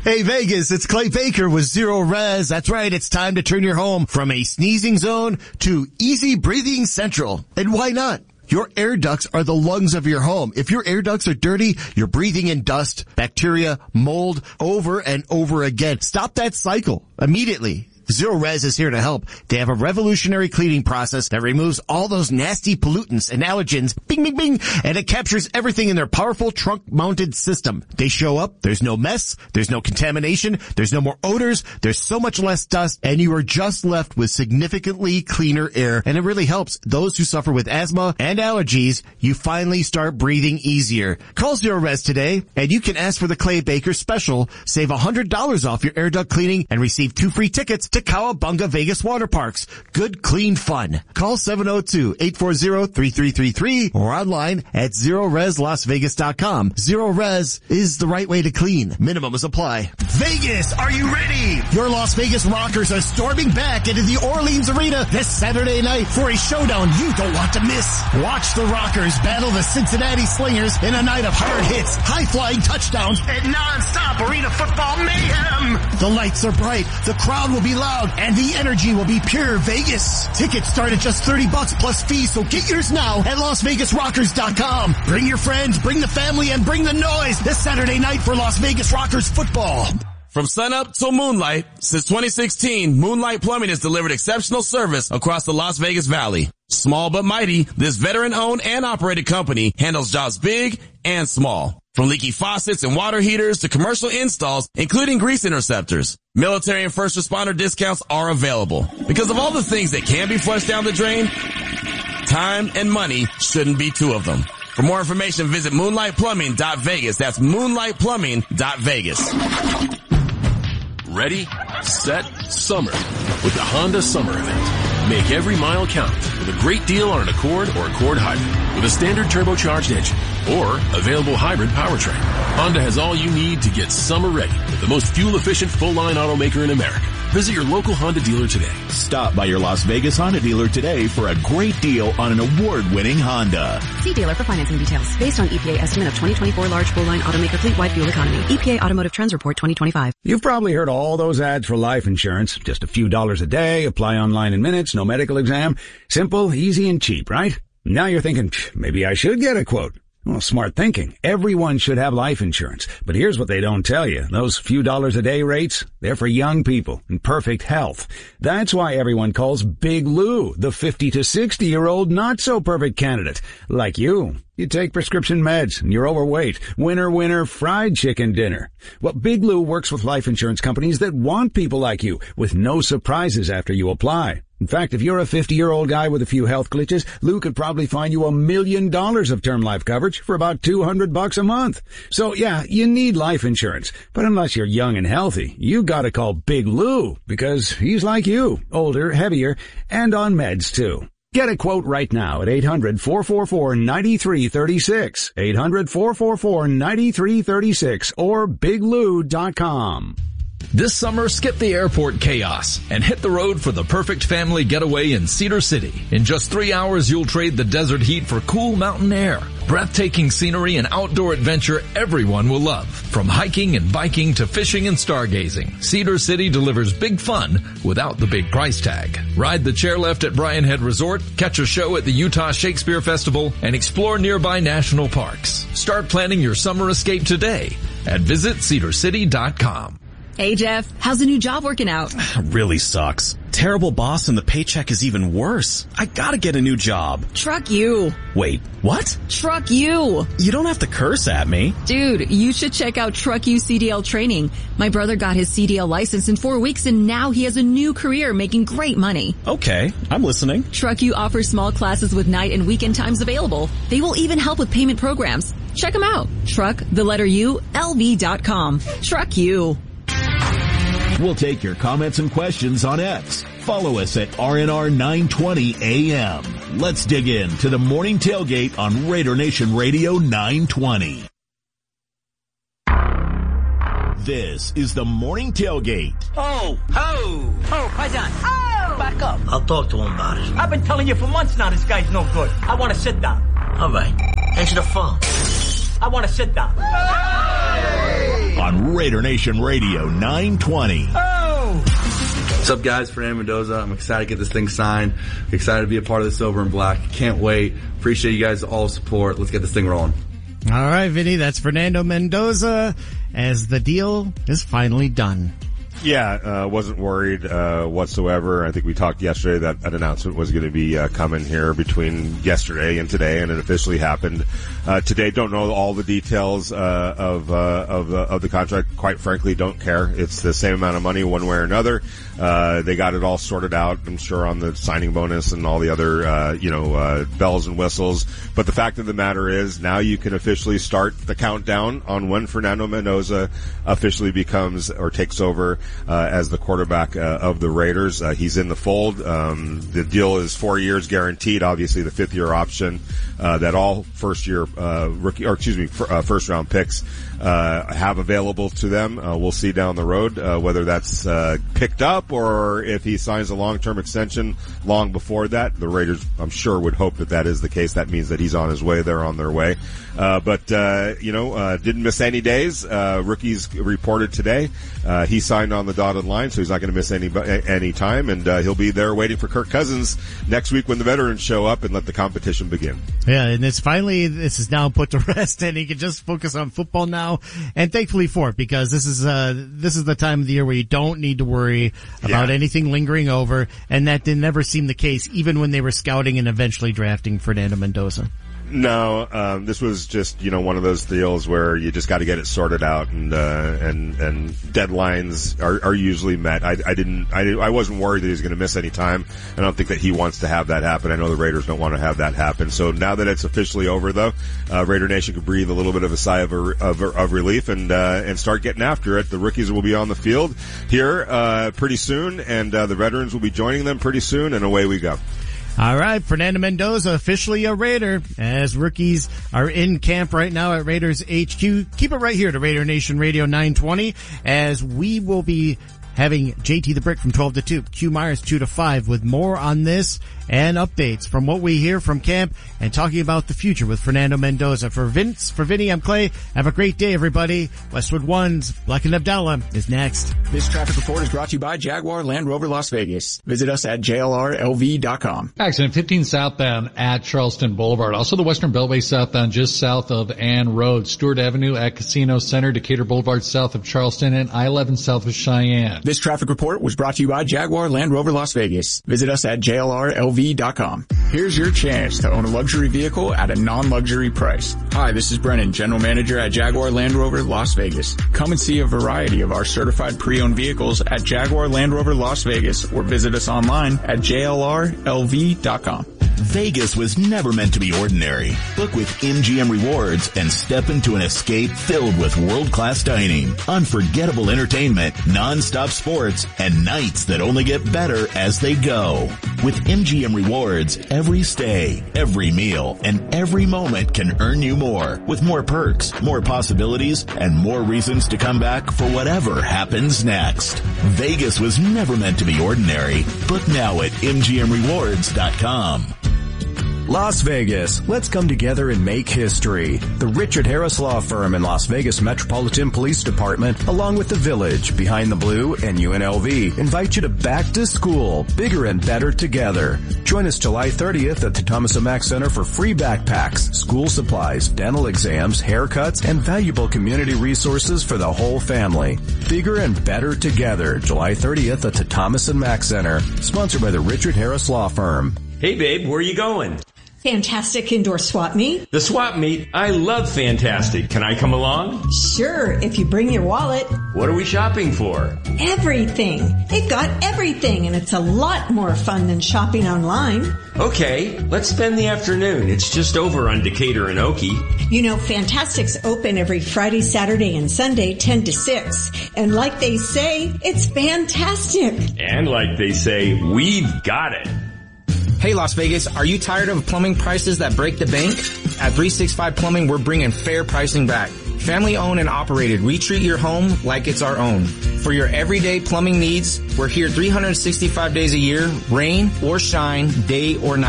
Hey Vegas, it's Clay Baker with Zero Res. That's right, it's time to turn your home from a sneezing zone to easy breathing central. And why not? Your air ducts are the lungs of your home. If your air ducts are dirty, you're breathing in dust, bacteria, mold over and over again. Stop that cycle immediately. Zero Res is here to help. They have a revolutionary cleaning process that removes all those nasty pollutants and allergens, bing, bing, bing, and it captures everything in their powerful trunk-mounted system. They show up, there's no mess, there's no contamination, there's no more odors, there's so much less dust, and you are just left with significantly cleaner air, and it really helps those who suffer with asthma and allergies. You finally start breathing easier. Call Zero Res today, and you can ask for the Clay Baker special. Save $100 off your air duct cleaning and receive 2 free tickets to Cowabunga Vegas Water Parks. Good, clean fun. Call 702-840-3333 or online at ZeroResLasVegas.com. Zero Res is the right way to clean. Minimums apply. Vegas, are you ready? Your Las Vegas Rockers are storming back into the Orleans Arena this Saturday night for a showdown you don't want to miss. Watch the Rockers battle the Cincinnati Slingers in a night of hard hits, high-flying touchdowns, and non-stop arena football mayhem. The lights are bright, the crowd will be loud, and the energy will be pure Vegas. Tickets start at just $30 plus fees, so get yours now at LasVegasRockers.com. Bring your friends, bring the family, and bring the noise this Saturday night for Las Vegas Rockers football. From sunup till moonlight, since 2016, Moonlight Plumbing has delivered exceptional service across the Las Vegas Valley. Small but mighty, this veteran-owned and operated company handles jobs big and small. From leaky faucets and water heaters to commercial installs, including grease interceptors. Military and first responder discounts are available. Because of all the things that can be flushed down the drain, time and money shouldn't be 2 of them. For more information, visit moonlightplumbing.vegas. That's moonlightplumbing.vegas. Ready, set, summer with the Honda Summer Event. Make every mile count with a great deal on an Accord or Accord Hybrid with a standard turbocharged engine or available hybrid powertrain. Honda has all you need to get summer ready with the most fuel-efficient full-line automaker in America. Visit your local Honda dealer today. Stop by your Las Vegas Honda dealer today for a great deal on an award-winning Honda. See dealer for financing details. Based on EPA estimate of 2024 large full-line automaker fleet-wide fuel economy. EPA Automotive Trends Report 2025. You've probably heard all those ads for life insurance. Just a few dollars a day, apply online in minutes, no medical exam. Simple, easy, and cheap, right? Now you're thinking, maybe I should get a quote. Well, smart thinking. Everyone should have life insurance. But here's what they don't tell you. Those few dollars a day rates, they're for young people in perfect health. That's why everyone calls Big Lou the 50 to 60-year-old not-so-perfect candidate. Like you. You take prescription meds and you're overweight. Winner, winner, fried chicken dinner. Well, Big Lou works with life insurance companies that want people like you with no surprises after you apply. In fact, if you're a 50-year-old guy with a few health glitches, Lou could probably find you $1 million of term life coverage for about $200 a month. So yeah, you need life insurance. But unless you're young and healthy, you gotta call Big Lou because he's like you, older, heavier, and on meds too. Get a quote right now at 800-444-9336, 800-444-9336, or biglou.com. This summer, skip the airport chaos and hit the road for the perfect family getaway in Cedar City. In just 3 hours, you'll trade the desert heat for cool mountain air. Breathtaking scenery and outdoor adventure everyone will love. From hiking and biking to fishing and stargazing, Cedar City delivers big fun without the big price tag. Ride the chairlift at Bryan Head Resort, catch a show at the Utah Shakespeare Festival, and explore nearby national parks. Start planning your summer escape today at visitcedarcity.com. Hey, Jeff, how's the new job working out? Really sucks. Terrible boss and the paycheck is even worse. I gotta get a new job. Truck you. Wait, what? Truck you. You don't have to curse at me. Dude, you should check out Truck You CDL training. My brother got his CDL license in 4 weeks and now he has a new career making great money. Okay, I'm listening. Truck You offers small classes with night and weekend times available. They will even help with payment programs. Check them out. Truck, the letter U, LV.com. Truck You. We'll take your comments and questions on X. Follow us at RNR920 AM. Let's dig in to the Morning Tailgate on Raider Nation Radio 920. This is the Morning Tailgate. Oh, Paisan. Oh! Back up. I'll talk to him about it. I've been telling you for months now this guy's no good. I want to sit down. All right. Answer the phone. I want to sit down. On on Raider Nation Radio 920. What's up, guys? Fernando Mendoza. I'm excited to get this thing signed. Excited to be a part of the Silver and Black. Can't wait. Appreciate you guys all support. Let's get this thing rolling. All right, Vinny, that's Fernando Mendoza as the deal is finally done. Yeah, wasn't worried whatsoever. I think we talked yesterday that an announcement was going to be coming here between yesterday and today, and it officially happened today. Don't know all the details of the contract. Quite frankly, don't care. It's the same amount of money one way or another. They got it all sorted out, I'm sure, on the signing bonus and all the other bells and whistles. But the fact of the matter is, now you can officially start the countdown on when Fernando Mendoza officially becomes or takes over as the quarterback of the Raiders. He's in the fold. The deal is 4 years guaranteed. Obviously, the fifth-year option that all first round picks have available to them. We'll see down the road whether that's picked up or if he signs a long-term extension long before that. The Raiders, I'm sure, would hope that that is the case. That means that he's on his way. They're on their way. But didn't miss any days. Rookies reported today. He signed on the dotted line, so he's not going to miss any time, and he'll be there waiting for Kirk Cousins next week when the veterans show up and let the competition begin. Yeah, and this is now put to rest, and he can just focus on football now, and thankfully for it, because this is the time of the year where you don't need to worry about anything lingering over, and that did never seem the case, even when they were scouting and eventually drafting Fernando Mendoza. No, this was just, one of those deals where you just got to get it sorted out, and deadlines are usually met. I wasn't worried that he was going to miss any time. I don't think that he wants to have that happen. I know the Raiders don't want to have that happen. So now that it's officially over, though, Raider Nation could breathe a little bit of a sigh of relief and start getting after it. The rookies will be on the field here, pretty soon, and the veterans will be joining them pretty soon, and away we go. All right, Fernando Mendoza, officially a Raider, as rookies are in camp right now at Raiders HQ. Keep it right here to Raider Nation Radio 920, as we will be having JT the Brick from 12 to 2, Q Myers 2 to 5, with more on this and updates from what we hear from camp and talking about the future with Fernando Mendoza. For Vince, for Vinny, I'm Clay. Have a great day, everybody. Westwood One's Black and Abdallah is next. This traffic report is brought to you by Jaguar Land Rover Las Vegas. Visit us at jlrlv.com. Accident 15 southbound at Charleston Boulevard. Also the Western Beltway southbound just south of Ann Road. Stewart Avenue at Casino Center. Decatur Boulevard south of Charleston, and I-11 south of Cheyenne. This traffic report was brought to you by Jaguar Land Rover Las Vegas. Visit us at jlrlv.com. Here's your chance to own a luxury vehicle at a non-luxury price. Hi, this is Brennan, General Manager at Jaguar Land Rover Las Vegas. Come and see a variety of our certified pre-owned vehicles at Jaguar Land Rover Las Vegas, or visit us online at jlrlv.com. Vegas was never meant to be ordinary. Book with MGM Rewards and step into an escape filled with world-class dining, unforgettable entertainment, non-stop sports, and nights that only get better as they go. With MGM Rewards, every stay, every meal, and every moment can earn you more, with more perks, more possibilities, and more reasons to come back for whatever happens next. Vegas was never meant to be ordinary. Book now at MGMRewards.com. Las Vegas, let's come together and make history. The Richard Harris Law Firm and Las Vegas Metropolitan Police Department, along with the Village, Behind the Blue, and UNLV, invite you to Back to School, Bigger and Better Together. Join us July 30th at the Thomas & Mack Center for free backpacks, school supplies, dental exams, haircuts, and valuable community resources for the whole family. Bigger and Better Together, July 30th at the Thomas & Mack Center, sponsored by the Richard Harris Law Firm. Hey babe, where are you going? Fantastic Indoor Swap Meet. The Swap Meet? I love Fantastic. Can I come along? Sure, if you bring your wallet. What are we shopping for? Everything. They've got everything, and it's a lot more fun than shopping online. Okay, let's spend the afternoon. It's just over on Decatur and Oakey. You know, Fantastic's open every Friday, Saturday, and Sunday, 10 to 6. And like they say, it's fantastic. And like they say, we've got it. Hey Las Vegas, are you tired of plumbing prices that break the bank? At 365 Plumbing, we're bringing fair pricing back. Family owned and operated, we treat your home like it's our own. For your everyday plumbing needs, we're here 365 days a year, rain or shine, day or night.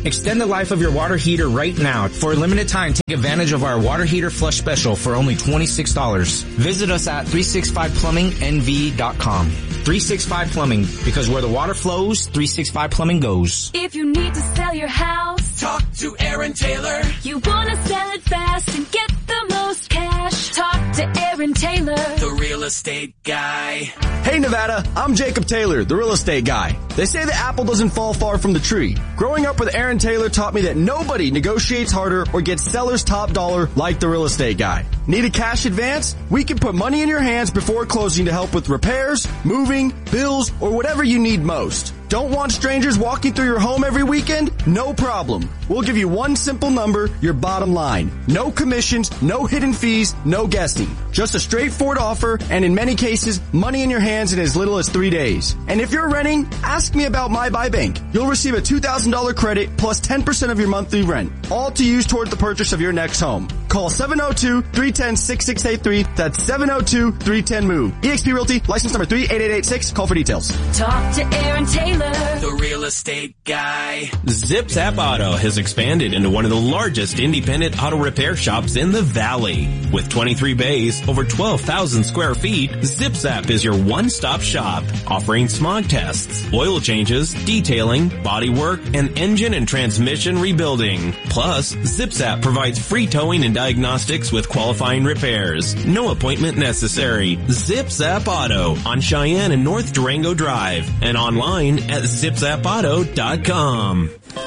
Extend the life of your water heater right now. For a limited time, take advantage of our water heater flush special for only $26. Visit us at 365plummingnv.com. 365 Plumbing, because where the water flows, 365 Plumbing goes. If you need to sell your house, talk to Aaron Taylor. You want to sell it fast and get the most cash, talk to Aaron Taylor, the real estate guy. Hey Nevada, I'm Jacob Taylor, the real estate guy. They say the apple doesn't fall far from the tree. Growing up with Aaron Taylor taught me that nobody negotiates harder or gets seller's top dollar like the real estate guy. Need a cash advance? We can put money in your hands before closing to help with repairs, moving, bills, or whatever you need most. Don't want strangers walking through your home every weekend? No problem. We'll give you one simple number, your bottom line. No commissions, no hidden fees, no guessing. Just a straightforward offer, and in many cases, money in your hands in as little as 3 days. And if you're renting, ask me about My Buy Bank. You'll receive a $2,000 credit plus 10% of your monthly rent, all to use toward the purchase of your next home. Call 702-310-6683. That's 702-310-MOVE. eXp Realty, license number 38886. Call for details. talk to Aaron Taylor, the real estate guy. ZipZap Auto has expanded into one of the largest independent auto repair shops in the Valley. With 23 bays, over 12,000 square feet, ZipZap is your one-stop shop, offering smog tests, oil changes, detailing, body work, and engine and transmission rebuilding. Plus, ZipZap provides free towing and diagnostics with qualifying repairs. No appointment necessary. ZipZap Auto on Cheyenne and North Durango Drive and online at zipzapauto.com.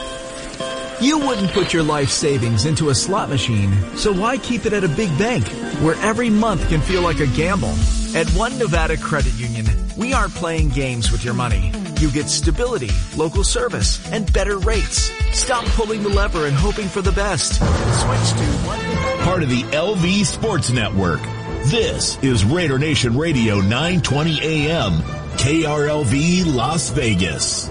You wouldn't put your life savings into a slot machine, so why keep it at a big bank where every month can feel like a gamble? At One Nevada Credit Union, we aren't playing games with your money. You get stability, local service, and better rates. Stop pulling the lever and hoping for the best. Switch to One Nevada. Part of the LV Sports Network. This is Raider Nation Radio 920 AM, KRLV Las Vegas.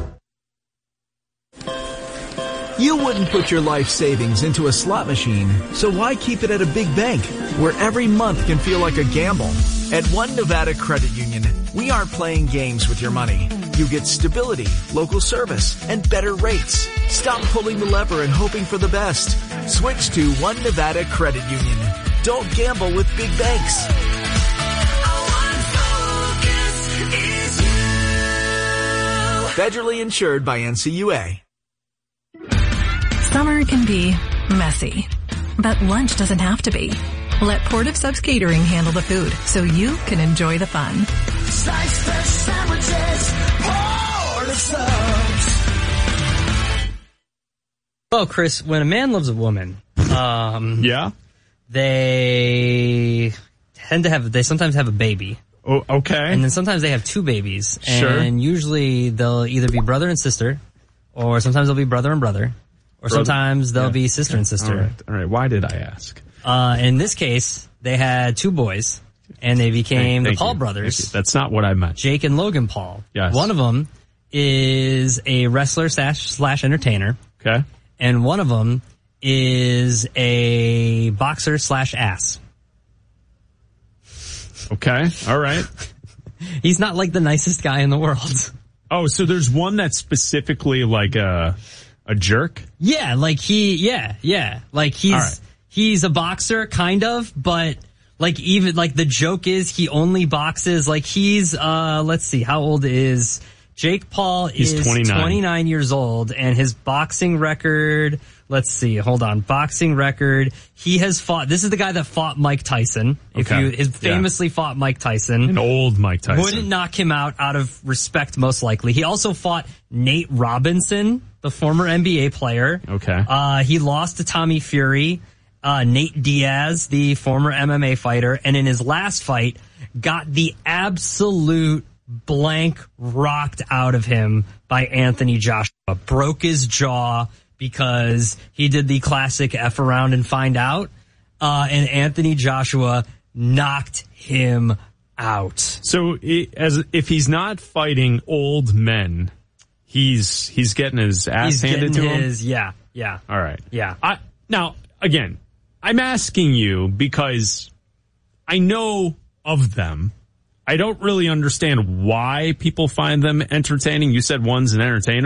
You wouldn't put your life savings into a slot machine, so why keep it at a big bank where every month can feel like a gamble? At One Nevada Credit Union, we aren't playing games with your money. You get stability, local service, and better rates. Stop pulling the lever and hoping for the best. Switch to One Nevada Credit Union. Don't gamble with big banks. Federally insured by NCUA. Summer can be messy, but lunch doesn't have to be. Let Port of Subs Catering handle the food so you can enjoy the fun. Slice fresh sandwiches, Port of Subs. Well, Chris, when a man loves a woman, they tend to they sometimes have a baby. Oh, okay. And then sometimes they have two babies. Sure. And usually they'll either be brother and sister, or sometimes they'll be brother and brother, or sometimes they'll be sister and sister. All right. Why did I ask? In this case, they had two boys, and they became the Paul brothers. That's not what I meant. Jake and Logan Paul. Yes. One of them is a wrestler slash entertainer. Okay. And one of them is a boxer slash ass. Okay. All right. He's not like the nicest guy in the world. Oh, so there's one that's specifically like a jerk? Yeah, like like he's a boxer kind of, but like even like the joke is he only boxes like he's let's see, how old is Jake Paul? He's 29 years old, and his boxing record, let's see, hold on. Boxing record, he has fought, this is the guy that fought Mike Tyson. Famously fought Mike Tyson. An old Mike Tyson. Wouldn't knock him out of respect, most likely. He also fought Nate Robinson, the former NBA player. Okay. He lost to Tommy Fury. Nate Diaz, the former MMA fighter, and in his last fight, got the absolute blank rocked out of him by Anthony Joshua. Broke his jaw because he did the classic F around and find out. And Anthony Joshua knocked him out. So if he's not fighting old men, he's getting his ass handed to him? Yeah. All right. Yeah. Now, again, I'm asking you because I know of them. I don't really understand why people find them entertaining. You said one's an entertainer?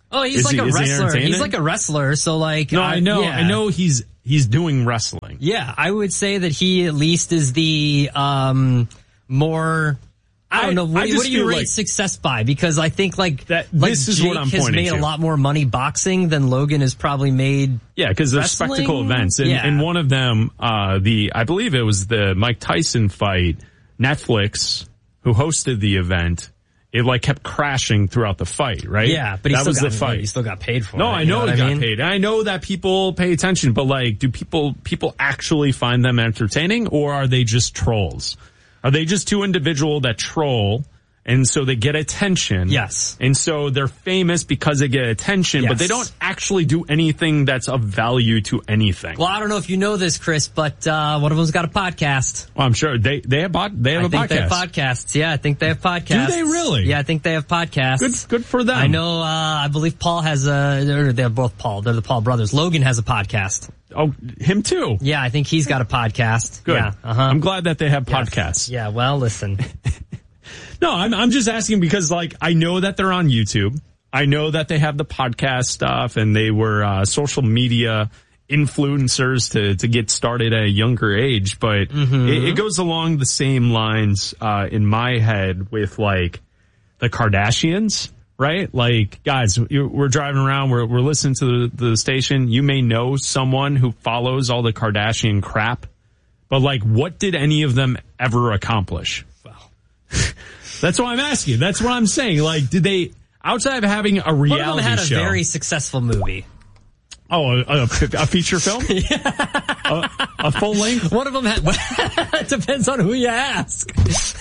Oh, he's like a wrestler. He's like a wrestler. So like, no, I know. Yeah. I know he's doing wrestling. Yeah, I would say that he at least is the more. I don't know. What do you rate success by? Because I think like that. This is Jake what I'm has pointing made to. a lot more money boxing than Logan has probably made. Yeah, because they're wrestling? spectacle events, and one of them, I believe it was the Mike Tyson fight. Netflix, who hosted the event, it like kept crashing throughout the fight, right? Yeah, but that was the fight. He still got paid for it. No, I know he got paid. And I know that people pay attention, but like, do people actually find them entertaining, or are they just trolls? Are they just two individuals that troll, and so they get attention? Yes. And so they're famous because they get attention, but they don't actually do anything that's of value to anything. Well, I don't know if you know this, Chris, but one of them's got a podcast. Well, I'm sure they have a podcast. They have podcasts. Yeah, I think they have podcasts. Do they really? Yeah, I think they have podcasts. Good for them. I know. I believe Paul has they're both Paul. They're the Paul brothers. Logan has a podcast. Oh, him too. Yeah, I think he's got a podcast. Good. Yeah, I'm glad that they have podcasts. Yeah. Well, listen. No, I'm just asking because like I know that they're on YouTube. I know that they have the podcast stuff, and they were social media influencers to get started at a younger age. But it goes along the same lines in my head with like the Kardashians. Right? Like, guys, we're driving around, we're listening to the station. You may know someone who follows all the Kardashian crap, but like, what did any of them ever accomplish? Well, that's what I'm asking. That's what I'm saying. Like, did they, outside of having a reality show? One of them had a very successful movie. Oh, a feature film? Yeah. A full length? One of them had, it depends on who you ask.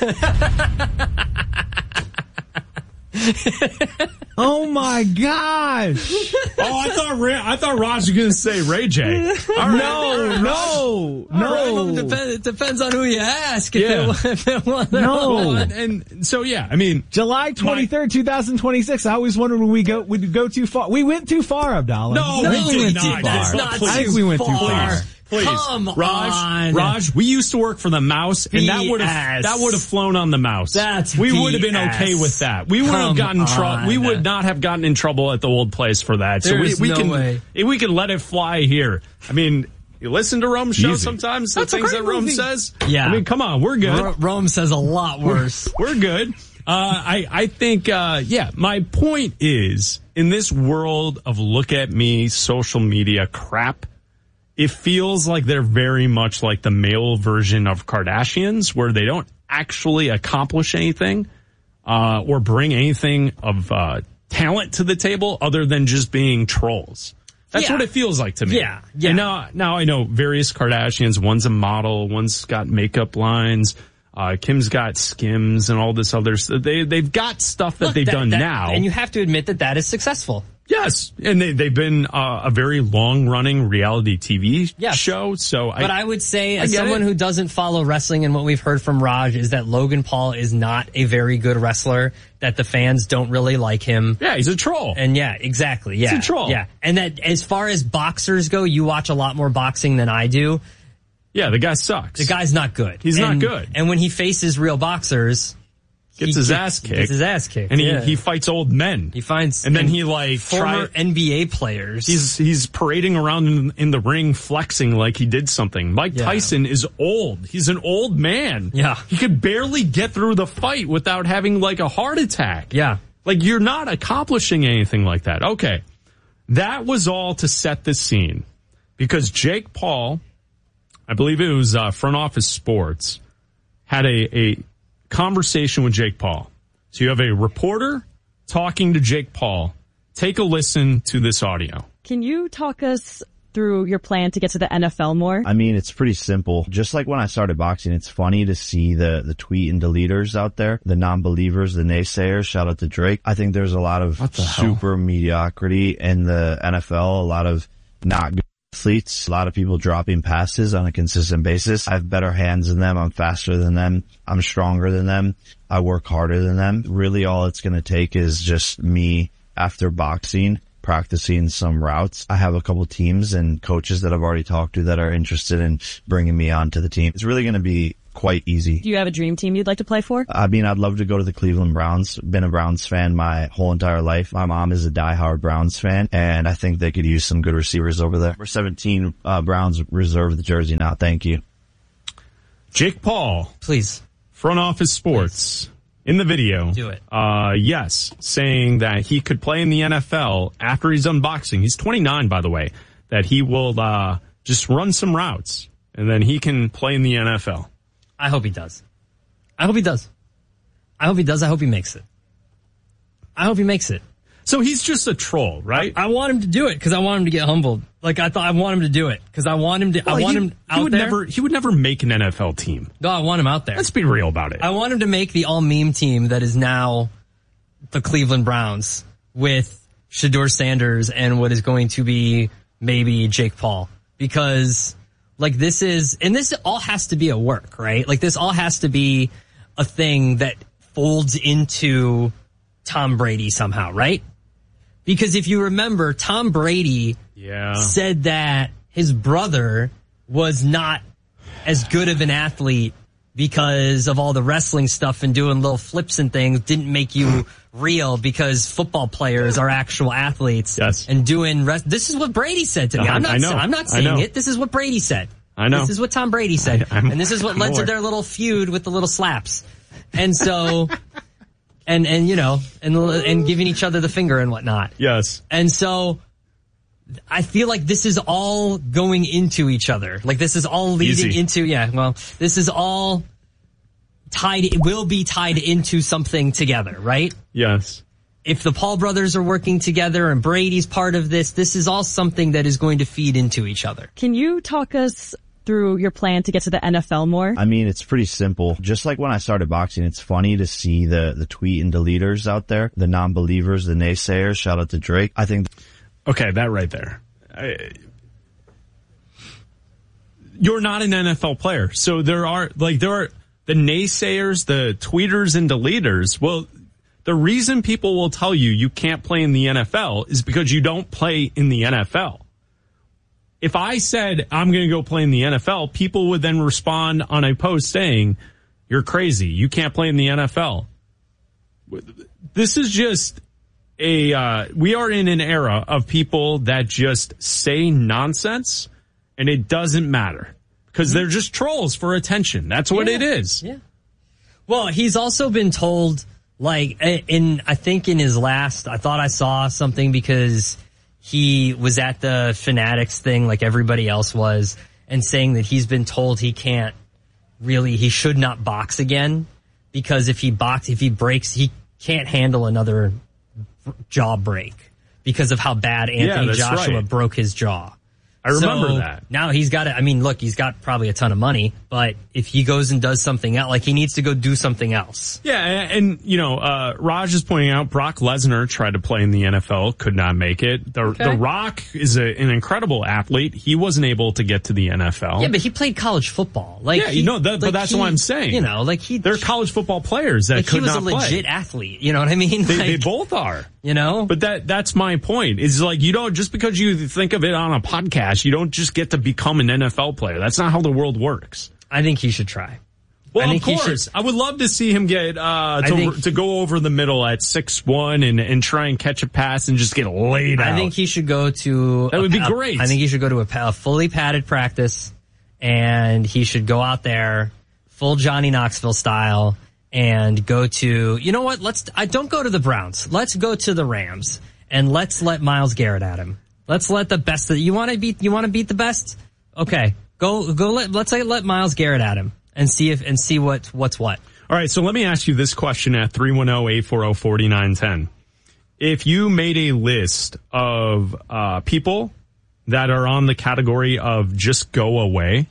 Oh my gosh! Oh, I thought Raj was going to say Ray J. No. It depends on who you ask. And so yeah, I mean, July 23rd, 2026. I always wondered when we'd go too far. We went too far, Abdallah. No, we did not. That's not I think we went too far. Please, Come Raj, we used to work for the Mouse, and that would have flown on the Mouse. We would have been okay with that. We would have gotten trouble. We would not have gotten in trouble at the old place for that. So we can let it fly here. I mean, you listen to Rome's show sometimes. The things that Rome says. Yeah, I mean, come on, we're good. Rome says a lot worse. We're good. I think, my point is, in this world of look at me, social media crap, it feels like they're very much like the male version of Kardashians, where they don't actually accomplish anything, or bring anything of, talent to the table other than just being trolls. That's what it feels like to me. Yeah. And now I know various Kardashians. One's a model, one's got makeup lines. Kim's got Skims and all this other stuff. They've got stuff that they've done now. And you have to admit that is successful. Yes. And they've been a very long-running reality TV show. But I would say, as someone who doesn't follow wrestling, and what we've heard from Raj is that Logan Paul is not a very good wrestler, that the fans don't really like him. Yeah, he's a troll. And yeah, exactly. Yeah. He's a troll. Yeah. And that as far as boxers go, you watch a lot more boxing than I do. Yeah, the guy sucks. The guy's not good. He's not good. And when he faces real boxers, Gets his ass kicked. And he fights old men. He finds, and then he like former NBA players. He's parading around in the ring, flexing like he did something. Mike Tyson is old. He's an old man. Yeah. He could barely get through the fight without having like a heart attack. Yeah. Like, you're not accomplishing anything like that. Okay. That was all to set the scene, because Jake Paul, I believe it was Front Office Sports, had a conversation with Jake Paul. So you have a reporter talking to Jake Paul. Take a listen to this audio. Can you talk us through your plan to get to the NFL more? I mean, it's pretty simple. Just like when I started boxing, it's funny to see the tweet and deleters out there, the non-believers, the naysayers. Shout out to Drake. I think there's a lot of super mediocrity in the NFL, a lot of not good athletes, a lot of people dropping passes on a consistent basis. I have better hands than them. I'm faster than them. I'm stronger than them. I work harder than them. Really, all it's going to take is just me after boxing, practicing some routes. I have a couple teams and coaches that I've already talked to that are interested in bringing me onto the team. It's really going to be quite easy. Do you have a dream team you'd like to play for? I mean, I'd love to go to the Cleveland Browns. Been a Browns fan my whole entire life. My mom is a diehard Browns fan, and I think they could use some good receivers over there. Number 17, Browns reserve the jersey now. Thank you. Jake Paul. Please. Front Office Sports. Please. In the video. Do it. Yes, saying that he could play in the NFL after he's done boxing. He's 29, by the way. That he will just run some routes, and then he can play in the NFL. I hope he does. I hope he does. I hope he does. I hope he makes it. I hope he makes it. So he's just a troll, right? I want him to do it because I want him to get humbled. Like I want him to do it because I want him to. Well, I want him out there. He would never make an NFL team. No, I want him out there. Let's be real about it. I want him to make the all meme team that is now the Cleveland Browns with Shedeur Sanders and what is going to be maybe Jake Paul, because like this all has to be a work, right? Like this all has to be a thing that folds into Tom Brady somehow, right? Because if you remember, Tom Brady said that his brother was not as good of an athlete because of all the wrestling stuff and doing little flips and things didn't make you real, because football players are actual athletes. Yes. And doing this is what Brady said to me. I'm not saying it. This is what Brady said. I know. This is what Tom Brady said. And this is what led to their little feud with the little slaps. And so, and giving each other the finger and whatnot. Yes. And so, I feel like this is all going into each other. Like this is all leading into, this is all will be tied into something together, right? Yes. If the Paul brothers are working together and Brady's part of this is all something that is going to feed into each other. Can you talk us through your plan to get to the NFL more? I mean, it's pretty simple. Just like when I started boxing, it's funny to see the tweet and deleters out there, the non-believers, the naysayers. Shout out to Drake. I think... Okay, that right there. You're not an NFL player. So there are the naysayers, the tweeters and deleters. Well, the reason people will tell you can't play in the NFL is because you don't play in the NFL. If I said I'm going to go play in the NFL, people would then respond on a post saying, you're crazy. You can't play in the NFL. This is just we are in an era of people that just say nonsense and it doesn't matter because they're just trolls for attention. That's what it is. Yeah. Well, he's also been told, like, I think in his last, I thought I saw something because he was at the Fanatics thing like everybody else was, and saying that he's been told he should not box again because if he breaks, he can't handle another jaw break because of how bad Anthony Joshua broke his jaw. I remember that. Now he's got he's got probably a ton of money, but if he goes and does something else, like he needs to go do something else. Yeah, and Raj is pointing out Brock Lesnar tried to play in the NFL, could not make it. The Rock is an incredible athlete. He wasn't able to get to the NFL. Yeah, but he played college football. But that's what I'm saying. They're college football players that could not play. He was a legit athlete. You know what I mean? They both are. But that's my point. Is like, you don't, just because you think of it on a podcast, you don't just get to become an NFL player. That's not how the world works. I think he should try. Well, of course. I would love to see him get, to go over the middle at 6'1" and try and catch a pass and just get laid out. I think he should go to... That would be great. I think he should go to a fully padded practice, and he should go out there full Johnny Knoxville style and go to... You know what? Don't go to the Browns. Let's go to the Rams, and let's let Myles Garrett at him. Let's let the best... You want to beat the best? Okay. Let's let Myles Garrett at him and see what's what. All right, so let me ask you this question at 310-840-4910. If you made a list of people that are on the category of just go away,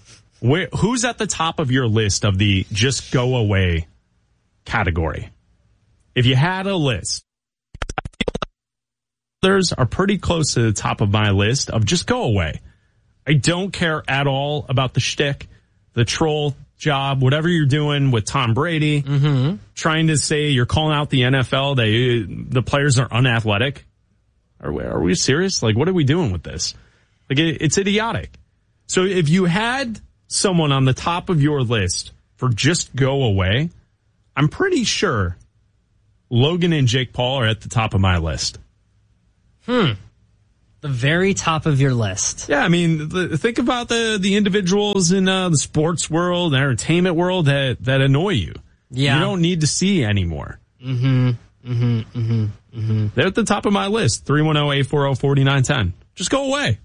who's at the top of your list of the just go away category? If you had a list, others are pretty close to the top of my list of just go away. I don't care at all about the shtick, the troll job, whatever you're doing with Tom Brady, trying to say you're calling out the NFL, the players are unathletic. Are we serious? Like, what are we doing with this? Like, it's idiotic. So if you had someone on the top of your list for just go away, I'm pretty sure Logan and Jake Paul are at the top of my list. The very top of your list. Yeah, I mean, think about the individuals in the sports world, the entertainment world that annoy you. Yeah. You don't need to see anymore. They're at the top of my list. 310-840-4910. Just go away.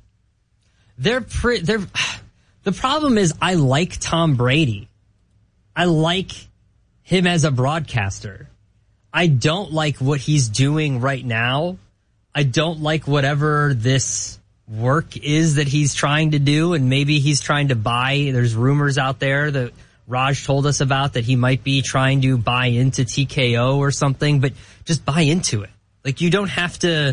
The problem is I like Tom Brady. I like him as a broadcaster. I don't like what he's doing right now. I don't like whatever this work is that he's trying to do, and maybe he's trying to buy. There's rumors out there that Raj told us about that he might be trying to buy into TKO or something, but just buy into it. Like, you don't have to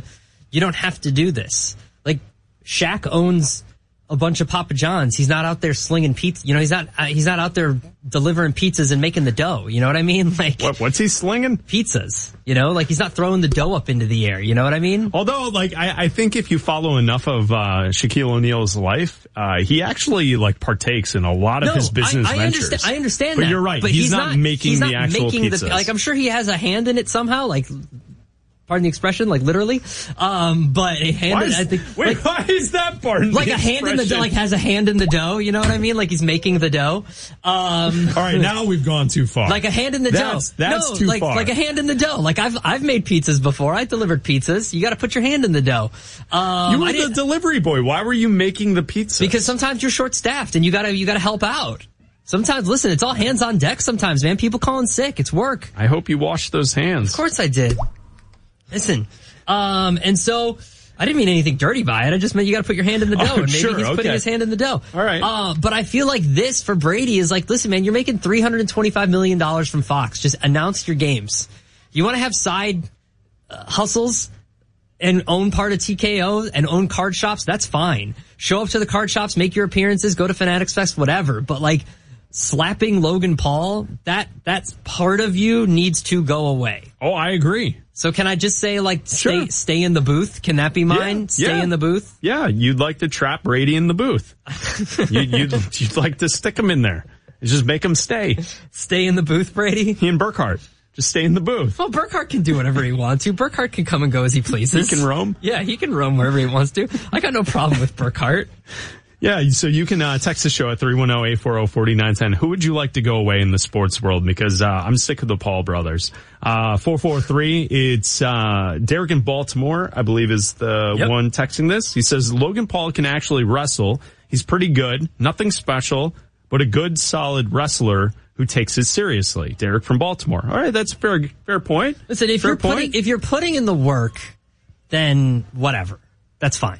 do this. Like, Shaq owns a bunch of Papa John's. He's not out there slinging pizza. You know, he's not out there delivering pizzas and making the dough. You know what I mean? Like, what's he slinging? Pizzas. You know, like he's not throwing the dough up into the air. You know what I mean? Although, like, I think if you follow enough of Shaquille O'Neal's life, he actually like partakes in a lot of his business ventures. I understand but that. You're right. But he's not making the actual pizzas. Like, I'm sure he has a hand in it somehow. Like, pardon the expression, like literally. But a hand, why is that pardon like the a hand in the dough, like has a hand in the dough, you know what I mean? Like he's making the dough. All right, now we've gone too far. Like a hand in the dough. That's too far. Like a hand in the dough. Like I've made pizzas before. I delivered pizzas. You gotta put your hand in the dough. You were the delivery boy. Why were you making the pizza? Because sometimes you're short staffed and you gotta help out. Sometimes, listen, it's all hands on deck sometimes, man. People calling sick. It's work. I hope you washed those hands. Of course I did. Listen, and so I didn't mean anything dirty by it. I just meant you got to put your hand in the dough, and maybe he's putting his hand in the dough. All right. But I feel like this for Brady is like, listen, man, you're making $325 million from Fox. Just announce your games. You want to have side hustles and own part of TKO and own card shops? That's fine. Show up to the card shops, make your appearances, go to Fanatics Fest, whatever. But like slapping Logan Paul, that's part of you needs to go away. Oh, I agree. So can I just say, like, stay in the booth? Can that be mine? Yeah, stay in the booth? Yeah, you'd like to trap Brady in the booth. you'd like to stick him in there. Just make him stay. Stay in the booth, Brady? He and Burkhardt. Just stay in the booth. Well, Burkhardt can do whatever he wants to. Burkhardt can come and go as he pleases. He can roam? Yeah, he can roam wherever he wants to. I got no problem with Burkhardt. Yeah, so you can text the show at 310-840-4910. Who would you like to go away in the sports world? Because I'm sick of the Paul brothers. 443, it's Derek in Baltimore, I believe is the one texting this. He says, Logan Paul can actually wrestle. He's pretty good. Nothing special, but a good, solid wrestler who takes it seriously. Derek from Baltimore. All right, that's a fair point. Listen, if you're putting in the work, then whatever. That's fine.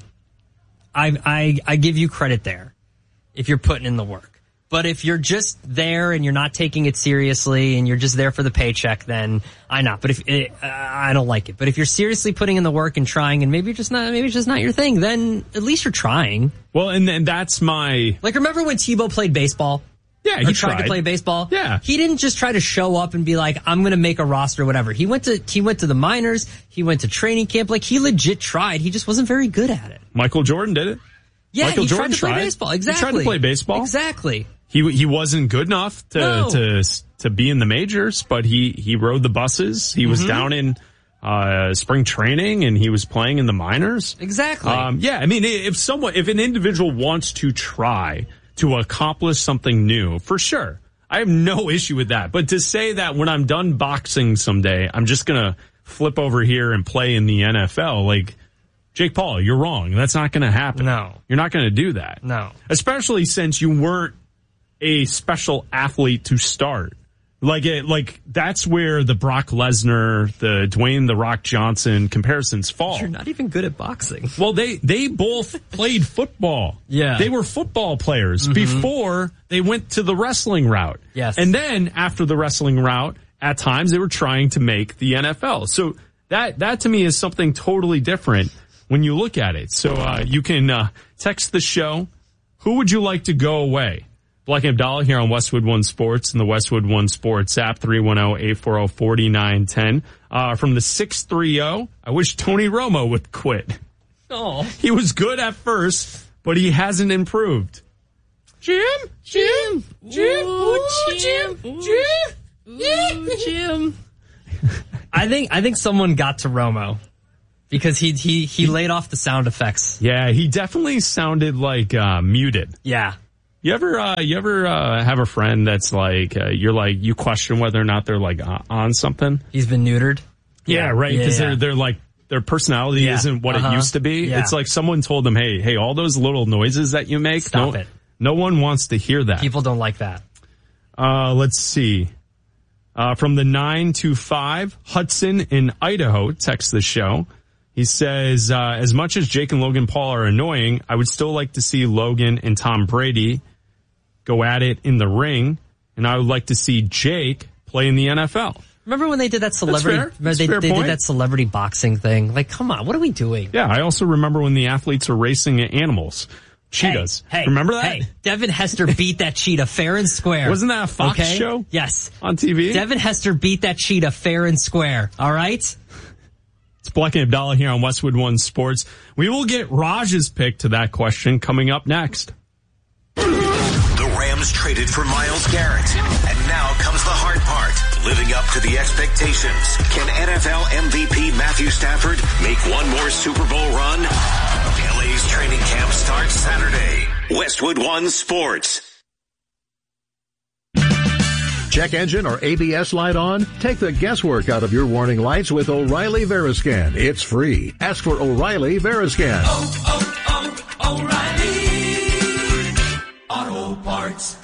I give you credit there if you're putting in the work. But if you're just there and you're not taking it seriously and you're just there for the paycheck, then I not. But I don't like it. But if you're seriously putting in the work and trying, and maybe it's just not your thing, then at least you're trying. Well, and that's my like. Remember when Tebow played baseball? Yeah, he tried to play baseball. Yeah, he didn't just try to show up and be like, I'm going to make a roster, or whatever. He went to the minors. He went to training camp. Like, he legit tried. He just wasn't very good at it. Michael Jordan did it. Yeah, Michael he Jordan tried to play baseball. Exactly. He tried to play baseball. Exactly. He wasn't good enough to be in the majors, but he rode the buses. He was down in spring training and he was playing in the minors. Exactly. Yeah, I mean, if an individual wants to try to accomplish something new, for sure, I have no issue with that. But to say that when I'm done boxing someday, I'm just gonna flip over here and play in the NFL, like, Jake Paul, you're wrong. That's not going to happen. No. You're not going to do that. No. Especially since you weren't a special athlete to start. Like that's where the Brock Lesnar, the Dwayne "The Rock" Johnson comparisons fall. You're not even good at boxing. Well, they both played football. Yeah. They were football players before they went to the wrestling route. Yes. And then after the wrestling route, at times they were trying to make the NFL. So that to me is something totally different when you look at it. So you can text the show. Who would you like to go away? Black and Abdallah here on Westwood One Sports and the Westwood One Sports app, 310-840-4910. From the 630, I wish Tony Romo would quit. Oh. He was good at first, but he hasn't improved. Jim. I think someone got to Romo because he laid off the sound effects. Yeah, he definitely sounded like muted. Yeah. You ever have a friend that's like you question whether or not they're like on something? He's been neutered. Yeah, right. Because they're like their personality isn't what it used to be. Yeah. It's like someone told them, hey, all those little noises that you make, stop it. No one wants to hear that. People don't like that. Let's see. From the 925, Hudson in Idaho texts the show. He says, as much as Jake and Logan Paul are annoying, I would still like to see Logan and Tom Brady go at it in the ring, and I would like to see Jake play in the NFL. Remember when they did that celebrity? They did that celebrity boxing thing. Like, come on, what are we doing? Yeah, I also remember when the athletes are racing animals, cheetahs. Hey, remember that? Hey, Devin Hester beat that cheetah fair and square. Wasn't that a Fox show? Yes, on TV. Devin Hester beat that cheetah fair and square. All right. It's Black and Abdallah here on Westwood One Sports. We will get Raj's pick to that question coming up next. The Rams traded for Myles Garrett, and now comes the hard part, living up to the expectations. Can NFL MVP Matthew Stafford make one more Super Bowl run? LA's training camp starts Saturday. Westwood One Sports. Check engine or ABS light on? Take the guesswork out of your warning lights with O'Reilly Veriscan. It's free. Ask for O'Reilly Veriscan. O'Reilly Auto Parts.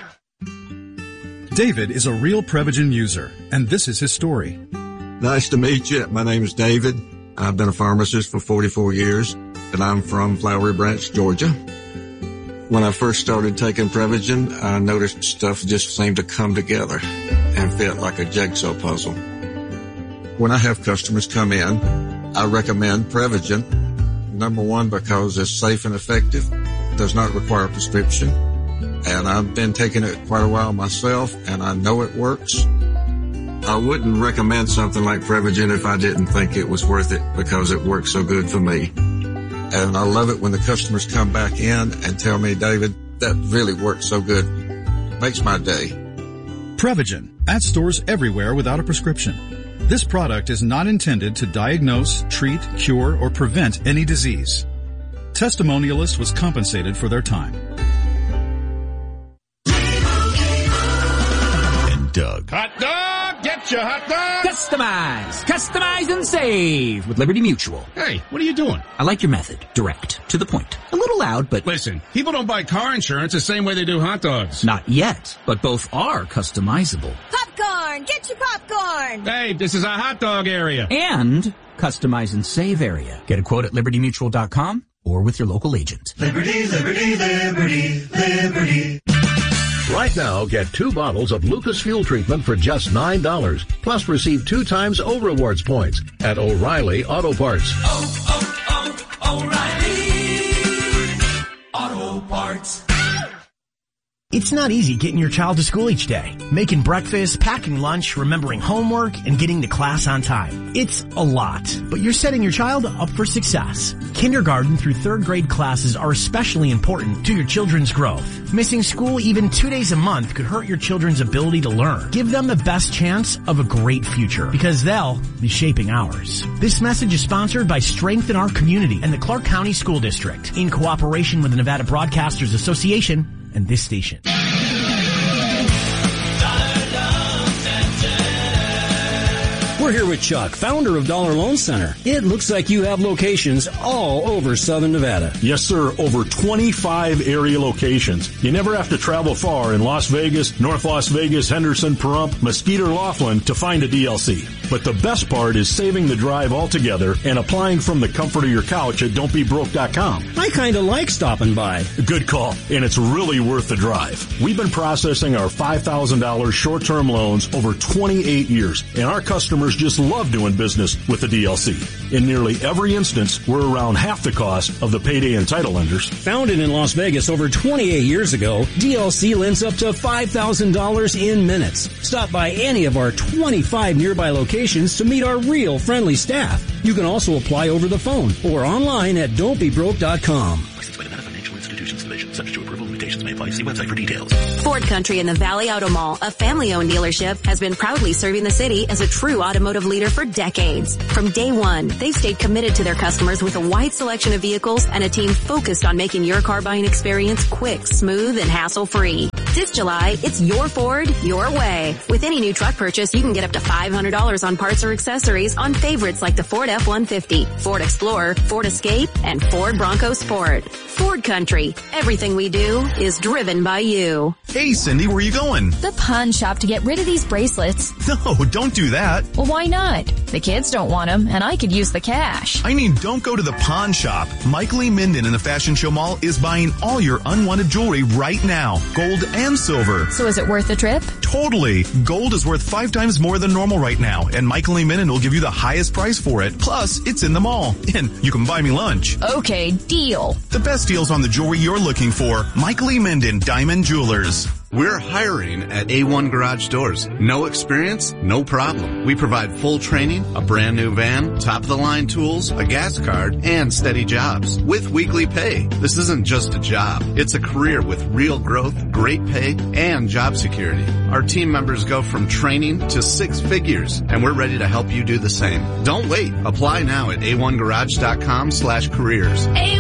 David is a real Prevagen user, and this is his story. Nice to meet you. My name is David. I've been a pharmacist for 44 years, and I'm from Flowery Branch, Georgia. When I first started taking Prevagen, I noticed stuff just seemed to come together and fit like a jigsaw puzzle. When I have customers come in, I recommend Prevagen. Number one, because it's safe and effective, does not require a prescription, and I've been taking it quite a while myself, and I know it works. I wouldn't recommend something like Prevagen if I didn't think it was worth it because it works so good for me. And I love it when the customers come back in and tell me, David, that really works so good. Makes my day. Prevagen, at stores everywhere without a prescription. This product is not intended to diagnose, treat, cure, or prevent any disease. Testimonialist was compensated for their time. And Doug. Hot dog! Get your hot dog! Customize and save with Liberty Mutual. Hey, what are you doing? I like your method. Direct. To the point. A little loud, but... Listen, people don't buy car insurance the same way they do hot dogs. Not yet, but both are customizable. Popcorn! Get your popcorn! Hey, this is a hot dog area. And customize and save area. Get a quote at libertymutual.com or with your local agent. Liberty, liberty, liberty, liberty. Right now, get 2 bottles of Lucas Fuel Treatment for just $9. Plus receive 2 times O-Rewards points at O'Reilly Auto Parts. O'Reilly Auto Parts. It's not easy getting your child to school each day. Making breakfast, packing lunch, remembering homework, and getting to class on time. It's a lot, but you're setting your child up for success. Kindergarten through 3rd grade classes are especially important to your children's growth. Missing school even 2 days a month could hurt your children's ability to learn. Give them the best chance of a great future, because they'll be shaping ours. This message is sponsored by Strengthen Our Community and the Clark County School District, in cooperation with the Nevada Broadcasters Association and this station. We're here with Chuck, founder of Dollar Loan Center. It looks like you have locations all over Southern Nevada. Yes, sir. Over 25 area locations. You never have to travel far in Las Vegas, North Las Vegas, Henderson, Pahrump, Mesquite, or Laughlin to find a DLC. But the best part is saving the drive altogether and applying from the comfort of your couch at don'tbebroke.com. I kind of like stopping by. Good call. And it's really worth the drive. We've been processing our $5,000 short-term loans over 28 years, and our customers just love doing business with the DLC. In nearly every instance, we're around half the cost of the payday and title lenders. Founded in Las Vegas over 28 years ago, DLC lends up to $5,000 in minutes. Stop by any of our 25 nearby locations to meet our real friendly staff. You can also apply over the phone or online at don'tbebroke.com. Licensed by Nevada Financial Institutions Division. Subject to approval, limitations may apply. See website for details. Ford Country in the Valley Auto Mall, a family-owned dealership, has been proudly serving the city as a true automotive leader for decades. From day one, they've stayed committed to their customers with a wide selection of vehicles and a team focused on making your car buying experience quick, smooth, and hassle-free. This July, it's your Ford, your way. With any new truck purchase, you can get up to $500 on parts or accessories on favorites like the Ford F-150, Ford Explorer, Ford Escape, and Ford Bronco Sport. Ford Country. Everything we do is driven by you. Hey, Cindy, where are you going? The pawn shop to get rid of these bracelets. No, don't do that. Well, why not? The kids don't want them, and I could use the cash. I mean, don't go to the pawn shop. Michael Lee Minden in the Fashion Show Mall is buying all your unwanted jewelry right now. Gold and silver. So is it worth the trip? Totally. Gold is worth 5 times more than normal right now, and Michael Lee Minden will give you the highest price for it. Plus, it's in the mall, and you can buy me lunch. Okay, deal. The best deals on the jewelry you're looking for. Michael Lee Minden, Diamond Jewelers. We're hiring at A1 Garage Doors. No experience? No problem. We provide full training, a brand new van, top-of-the-line tools, a gas card, and steady jobs with weekly pay. This isn't just a job. It's a career with real growth, great pay, and job security. Our team members go from training to 6 figures, and we're ready to help you do the same. Don't wait. Apply now at a1garage.com/careers.